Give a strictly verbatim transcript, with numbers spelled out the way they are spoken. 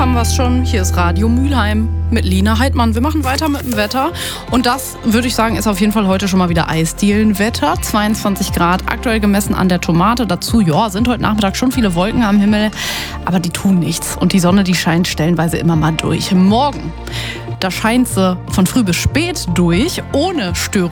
haben wir es schon. Hier ist Radio Mülheim mit Lina Heidmann. Wir machen weiter mit dem Wetter. Und das, würde ich sagen, ist auf jeden Fall heute schon mal wieder Eisdielenwetter. zweiundzwanzig Grad, aktuell gemessen an der Tomate. Dazu, ja, sind heute Nachmittag schon viele Wolken am Himmel. Aber die tun nichts. Und die Sonne, die scheint stellenweise immer mal durch. Morgen, da scheint sie von früh bis spät durch, ohne Störung